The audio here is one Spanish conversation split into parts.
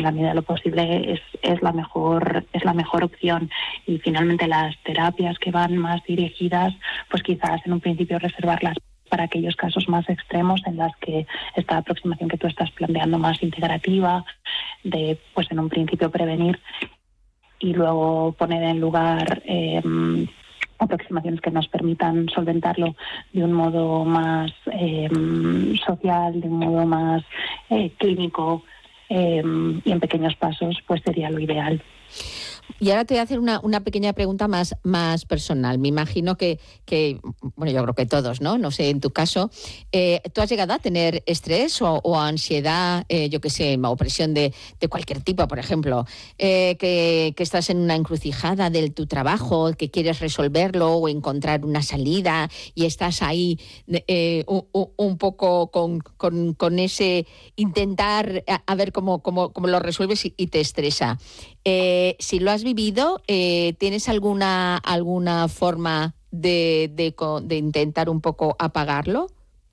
en la medida de lo posible es la mejor opción. Y finalmente las terapias que van más dirigidas, pues quizás en un principio reservarlas para aquellos casos más extremos en las que esta aproximación que tú estás planteando más integrativa, de pues en un principio prevenir y luego poner en lugar aproximaciones que nos permitan solventarlo de un modo más social, de un modo más clínico y en pequeños pasos, pues sería lo ideal. Y ahora te voy a hacer una pequeña pregunta más personal. Me imagino que, bueno, yo creo que todos, ¿no? No sé, en tu caso, ¿tú has llegado a tener estrés o ansiedad, yo qué sé, o presión de cualquier tipo, por ejemplo, que estás en una encrucijada de tu trabajo, que quieres resolverlo o encontrar una salida y estás ahí un poco con ese intentar a ver cómo lo resuelves y te estresa? Si lo has vivido, ¿tienes alguna forma de intentar un poco apagarlo?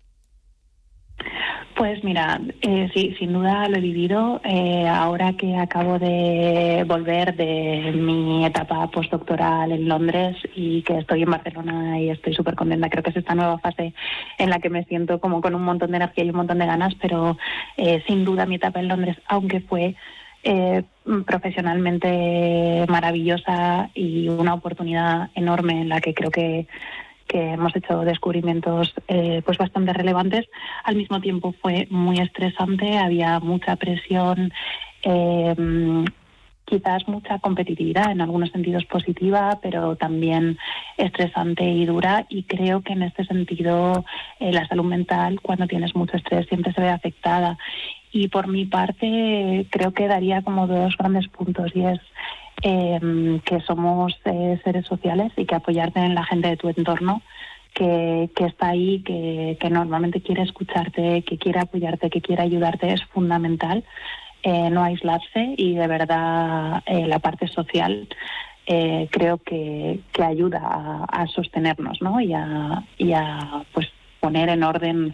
Pues mira, sí, sin duda lo he vivido. Ahora que acabo de volver de mi etapa postdoctoral en Londres y que estoy en Barcelona y estoy súper contenta, creo que es esta nueva fase en la que me siento como con un montón de energía y un montón de ganas, pero sin duda mi etapa en Londres, aunque fue profesionalmente maravillosa y una oportunidad enorme en la que creo que hemos hecho descubrimientos pues bastante relevantes, al mismo tiempo fue muy estresante, había mucha presión, quizás mucha competitividad, en algunos sentidos positiva, pero también estresante y dura, y creo que en este sentido la salud mental, cuando tienes mucho estrés, siempre se ve afectada. Y por mi parte creo que daría como dos grandes puntos, y es que somos seres sociales y que apoyarte en la gente de tu entorno que está ahí, que normalmente quiere escucharte, que quiere apoyarte, que quiere ayudarte, es fundamental. No aislarse, y de verdad la parte social creo que ayuda a sostenernos, ¿no? y a pues poner en orden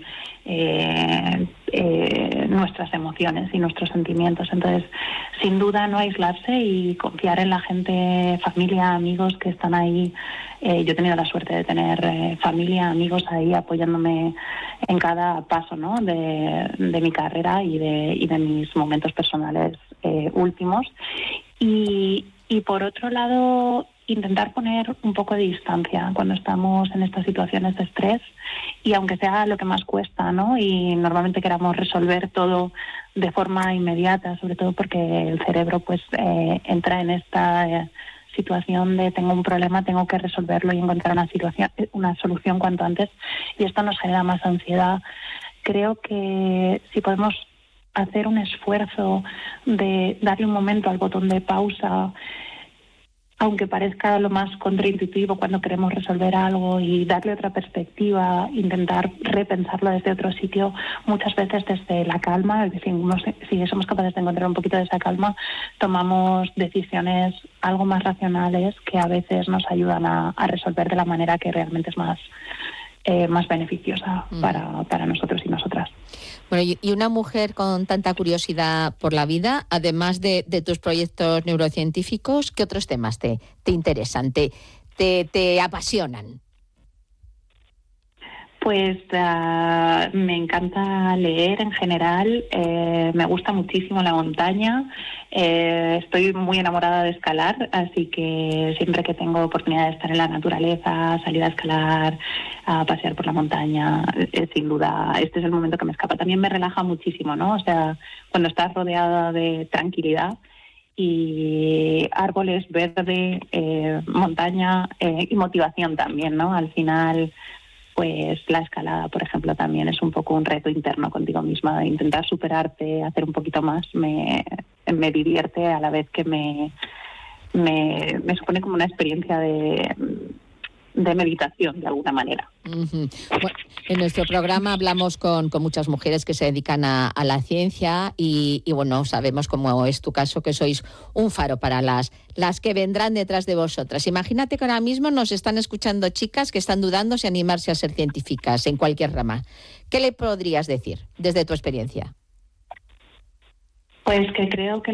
nuestras emociones y nuestros sentimientos. Entonces, sin duda, no aislarse y confiar en la gente, familia, amigos que están ahí. Yo he tenido la suerte de tener familia, amigos ahí apoyándome en cada paso, ¿no? de mi carrera y de mis momentos personales últimos. Y por otro lado, intentar poner un poco de distancia cuando estamos en estas situaciones de estrés, y aunque sea lo que más cuesta, ¿no? Y normalmente queramos resolver todo de forma inmediata, sobre todo porque el cerebro pues entra en esta situación de tengo un problema, tengo que resolverlo y encontrar una solución cuanto antes, y esto nos genera más ansiedad. Creo que si podemos hacer un esfuerzo de darle un momento al botón de pausa, aunque parezca lo más contraintuitivo cuando queremos resolver algo, y darle otra perspectiva, intentar repensarlo desde otro sitio, muchas veces desde la calma, es decir, si somos capaces de encontrar un poquito de esa calma, tomamos decisiones algo más racionales que a veces nos ayudan a resolver de la manera que realmente es más beneficiosa para nosotros y nosotras. Bueno, y una mujer con tanta curiosidad por la vida, además de tus proyectos neurocientíficos, ¿qué otros temas te interesan, te apasionan? Pues me encanta leer en general, me gusta muchísimo la montaña, estoy muy enamorada de escalar, así que siempre que tengo oportunidad de estar en la naturaleza, salir a escalar, a pasear por la montaña, sin duda este es el momento que me escapa. También me relaja muchísimo, ¿no? O sea, cuando estás rodeada de tranquilidad y árboles, verde, montaña y motivación también, ¿no? Al final, pues la escalada, por ejemplo, también es un poco un reto interno contigo misma, de intentar superarte, hacer un poquito más, me divierte a la vez que me supone como una experiencia de meditación, de alguna manera. Uh-huh. Bueno, en nuestro programa hablamos con muchas mujeres que se dedican a la ciencia y bueno, sabemos, como es tu caso, que sois un faro para las que vendrán detrás de vosotras. Imagínate que ahora mismo nos están escuchando chicas que están dudando si animarse a ser científicas en cualquier rama. ¿Qué le podrías decir desde tu experiencia? Pues que creo que